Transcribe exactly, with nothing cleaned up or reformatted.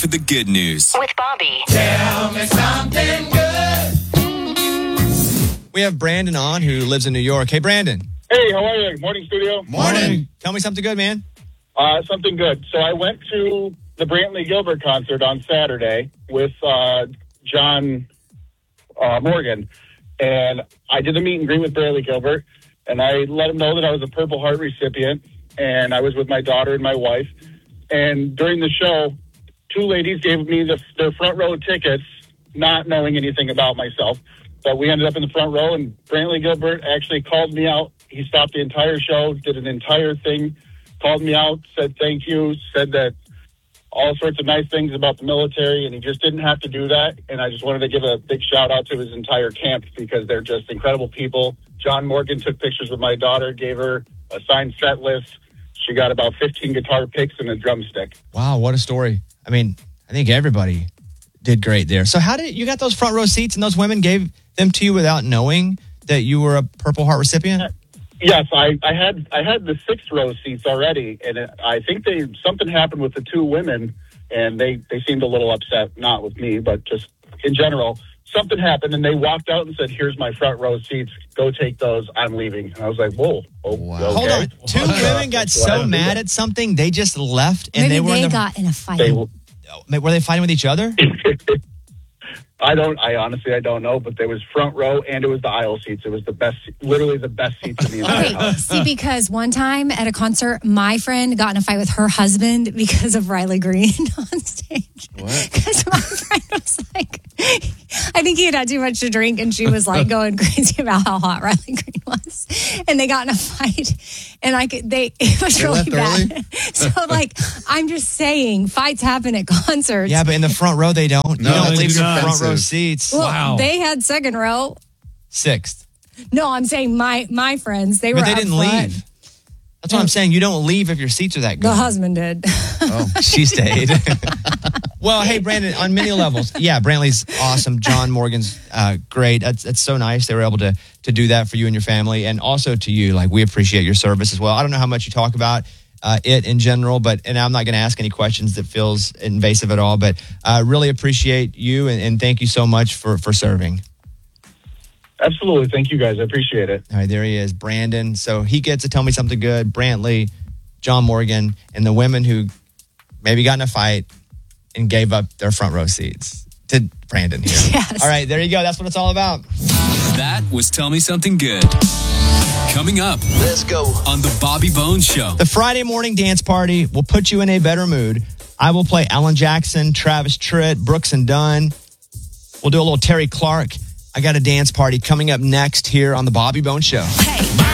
for the good news. With Bobby. Tell me something good. We have Brandon on who lives in New York. Hey, Brandon. Hey, how are you? Morning, studio. Morning. Tell me something good, man. Uh, something good. So I went to the Brantley Gilbert concert on Saturday with uh, John uh, Morgan, and I did a meet and greet with Brantley Gilbert, and I let him know that I was a Purple Heart recipient, and I was with my daughter and my wife. And during the show, two ladies gave me the, their front row tickets, not knowing anything about myself. But we ended up in the front row, and Brantley Gilbert actually called me out. He stopped the entire show, did an entire thing, called me out, said thank you, said that all sorts of nice things about the military, and he just didn't have to do that. And I just wanted to give a big shout out to his entire camp because they're just incredible people. John Morgan took pictures with my daughter, gave her a signed set list. She got about fifteen guitar picks and a drumstick. Wow, what a story. I mean, I think everybody did great there. So how did you got those front row seats and those women gave them to you without knowing that you were a Purple Heart recipient? Yes, I, I had I had the six row seats already, and it, I think they something happened with the two women, and they, they seemed a little upset, not with me, but just in general. Something happened, and they walked out and said, here's my front row seats. Go take those. I'm leaving. And I was like, whoa. Oh, Wow. okay. Hold on. Two women got so mad at something, they just left, and Maybe they were they in the, got in a fight. They, were they fighting with each other? I don't, I honestly, I don't know, but there was front row and it was the aisle seats. It was the best, literally the best seats in the entire Okay, house. see, because one time at a concert, my friend got in a fight with her husband because of Riley Green on stage. What? Because my friend was like, I think he had had too much to drink, and she was like going crazy about how hot Riley Green was, and they got in a fight, and I could, they it was They really left bad. early? So like, I'm just saying, fights happen at concerts. Yeah, but in the front row, they don't. You No, don't they leave do your not. front row seats. Well, Wow. they had second row. Sixth. No, I'm saying my my friends. They were. But they up didn't front. leave. That's what I'm saying. You don't leave if your seats are that good. The husband did. Oh, She stayed. Well, hey, Brandon, on many levels, yeah, Brantley's awesome. John Morgan's uh, great. That's, that's so nice. They were able to to do that for you and your family, and also to you. Like, we appreciate your service as well. I don't know how much you talk about uh, it in general, but and I'm not going to ask any questions that feels invasive at all. But I uh, really appreciate you, and, and thank you so much for for serving. Absolutely. Thank you guys. I appreciate it. All right, there he is, Brandon. So he gets to tell me something good. Brantley, John Morgan, and the women who maybe got in a fight and gave up their front row seats to Brandon here. Yes. All right, there you go. That's what it's all about. That was Tell Me Something Good. Coming up Let's go. on The Bobby Bones Show. The Friday morning dance party will put you in a better mood. I will play Alan Jackson, Travis Tritt, Brooks and Dunn. We'll do a little Terry Clark. I got a dance party coming up next here on The Bobby Bones Show. Hey.